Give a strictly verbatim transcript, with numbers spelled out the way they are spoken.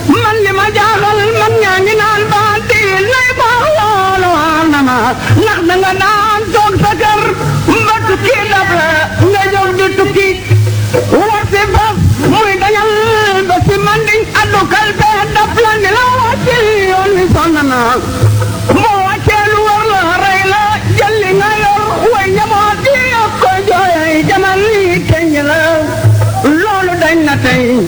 man li ma jaaxal man ñaa ngi naan baati lay baax loolu war na ma ndax da nga naan toog sa kër ba tukki dab la nga jóg di tukki war si bas muy dañal ba si man di addu kalbe dab la ni la wàccil yoon wi sonn na moo wàccee lu war la rey la jëli nga yor way njaboot yi ak ko jooyay jamal yi teñ la loolu dañ na tey